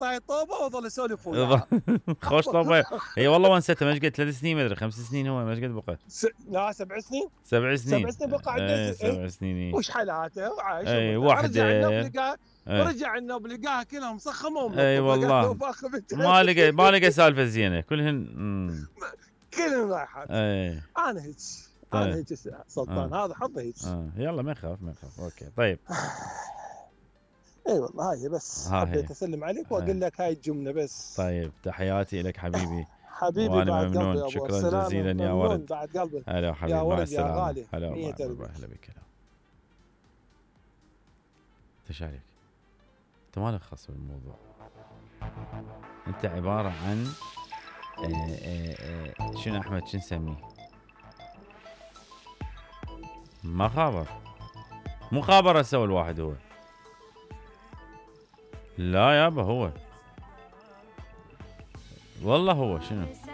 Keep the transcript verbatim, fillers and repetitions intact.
طاي طوبه واظل اسولف وياها. خوش طوبه. اي والله ونسيته، ما قد ثلاث سنين ما ادري خمس سنين، هو ما قد بقى. س... لا سبع سنين. سبع سبع سنين. سنين بقى عنده اي اي. سبع سنين. وش حالاته وعايش اي ومرتاح. واحده. رجع النوب لقاه. اي, ورجع النوب لقاها كلها مسخمه أي ومنظفه. قال له والله باخذ ما لقى ما لقى سالفه زينه كلهن. مم. كلهم رايحات. اي انا هيك. طيب. انا هيك سلطان. آه. هذا حظي هيك. آه. يلا ما يخاف ما يخاف. اوكي طيب. اي والله هاي بس ها حبيت هي. اسلم عليك واقول هاي. لك هاي الجمله بس. طيب تحياتي لك حبيبي. حبيبي وانا بعد قلبي ممنون، يا ابو شكرا السلامه. جزيلا يا ممنون ولد. بعد قلبي. هلا حبيبي يا مع ولد يا السلامه. غالي. هلا مية باي ألف. باي. هلا بك. هلا. ايش عليك؟ انت مالك خاص بالموضوع. انت عباره عن آه آه آه شنو احمد شنو نسميه؟ ما خابر. مو خابر سوى الواحد هو. لا يابا هو والله هو شنو